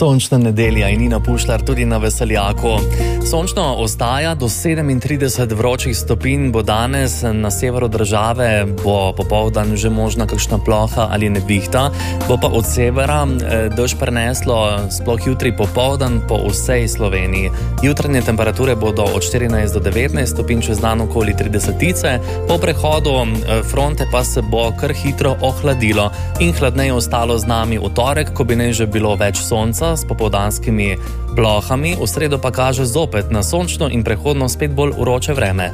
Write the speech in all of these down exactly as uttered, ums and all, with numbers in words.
Sončna nedelja in Nina Pušlar tudi na Veseljaku. Sončno ostaja do sedemintrideset vročih stopinj bo danes. Na severu države bo popoldan že možna kakšna ploha ali nevihta. Bo pa od severa eh, dež preneslo sploh jutri popoldan po vsej Sloveniji. Jutranje temperature bodo od štirinajst do devetnajst stopinj, čez dan okoli tridesetice. Po prehodu eh, fronte pa se bo kar hitro ohladilo in hladneje ostalo z nami v torek, ko bi ne že bilo več sonca s popoldanskimi plohami. V sredo pa kaže zopet na sončno in prehodno spet bolj vroče vreme.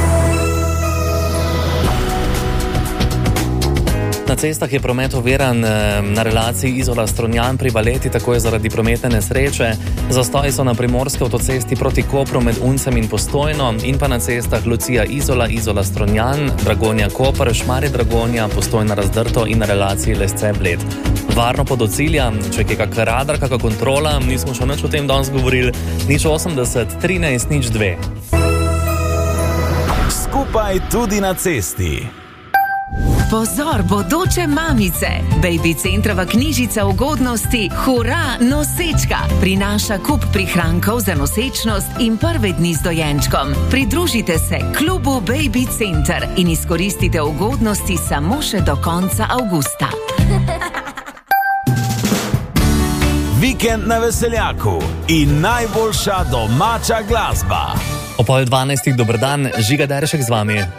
Na cestah je promet oviran na relaciji Izola-Strunjan pri Valeti, tako je zaradi prometne nesreče. Zastoji so na primorski avtocesti proti Kopru med Uncem in Postojno in pa na cestah Lucija-Izola, Izola-Strunjan, Dragonja-Koper, Šmarje-Dragonja, Postojna-Razdrto in na relaciji Lesce-Bled. Varno pa do cilja, če je kak radar, kaka kontrola, nismo še nič o tem danes govorili, nič osemdeset, trinajst, nič dve. Skupaj tudi na cesti. Pozor, bodoče mamice! Baby Centrova knjižica ugodnosti Hura nosečka prinaša kup prihrankov za nosečnost in prve dni z dojenčkom. Pridružite se klubu Baby Center in izkoristite ugodnosti samo še do konca avgusta. Vikend na Veseljaku in najboljša domača glasba. O pol dvanajstih dober dan, Žiga Deršek z vami.